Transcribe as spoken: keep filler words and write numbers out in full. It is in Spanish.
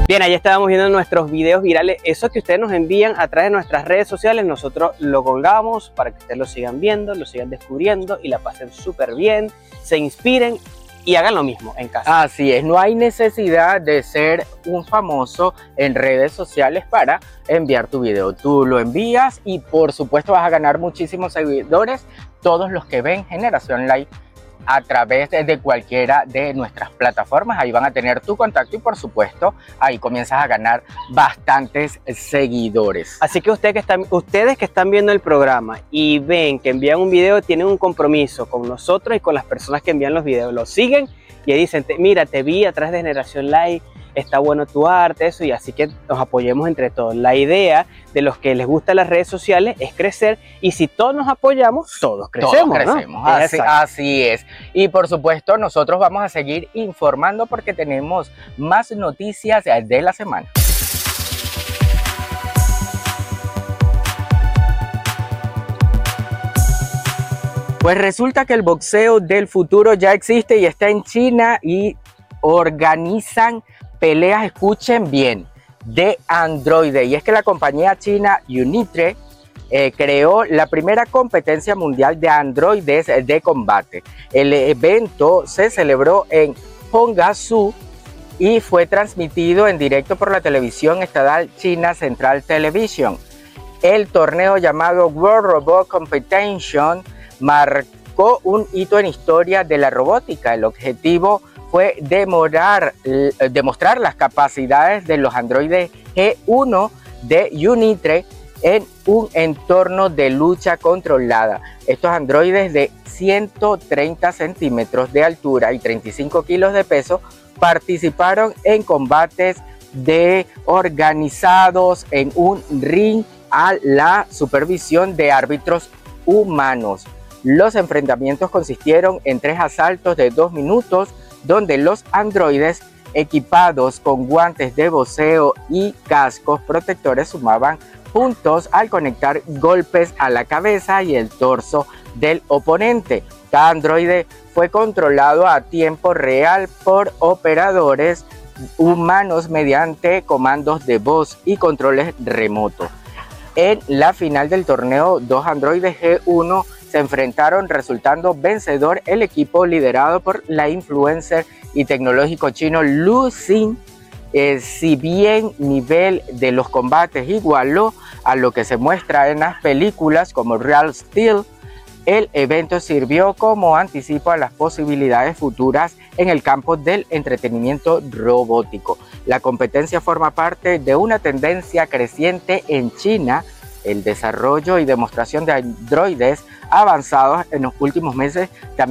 Bien, ahí estábamos viendo nuestros videos virales, esos que ustedes nos envían a través de nuestras redes sociales. Nosotros lo colgamos para que ustedes lo sigan viendo, lo sigan descubriendo y la pasen súper bien, se inspiren y hagan lo mismo en casa. Así es, no hay necesidad de ser un famoso en redes sociales para enviar tu video. Tú lo envías y por supuesto vas a ganar muchísimos seguidores, todos los que ven Generación Live a través de cualquiera de nuestras plataformas. Ahí van a tener tu contacto y por supuesto ahí comienzas a ganar bastantes seguidores. Así que ustedes que están, ustedes que están viendo el programa y ven que envían un video, tienen un compromiso con nosotros y con las personas que envían los videos. Los siguen y dicen, mira, te vi a través de Generación Live, está bueno tu arte, eso, y así que nos apoyemos entre todos. La idea de los que les gustan las redes sociales es crecer, y si todos nos apoyamos, todos crecemos, todos crecemos, ¿no? así, así es. Y por supuesto nosotros vamos a seguir informando porque tenemos más noticias de la semana. Pues resulta que el boxeo del futuro ya existe y está en China y organizan peleas, escuchen bien, de androides. Y es que la compañía china Unitre eh, creó la primera competencia mundial de androides de combate. El evento se celebró en Hongsu y fue transmitido en directo por la televisión estatal China Central Television. El torneo llamado World Robot Competition marcó un hito en historia de la robótica. El objetivo fue demorar, demostrar las capacidades de los androides G uno de Unitre en un entorno de lucha controlada. Estos androides de ciento treinta centímetros de altura y treinta y cinco kilos de peso participaron en combates de organizados en un ring a la supervisión de árbitros humanos. Los enfrentamientos consistieron en tres asaltos de dos minutos, donde los androides equipados con guantes de boxeo y cascos protectores sumaban puntos al conectar golpes a la cabeza y el torso del oponente. Cada androide fue controlado a tiempo real por operadores humanos mediante comandos de voz y controles remotos. En la final del torneo, dos androides G uno se enfrentaron, resultando vencedor el equipo liderado por la influencer y tecnológico chino Lu Xing. Eh, si bien nivel de los combates igualó a lo que se muestra en las películas como Real Steel, el evento sirvió como anticipo a las posibilidades futuras en el campo del entretenimiento robótico. La competencia forma parte de una tendencia creciente en China, el desarrollo y demostración de androides avanzados en los últimos meses también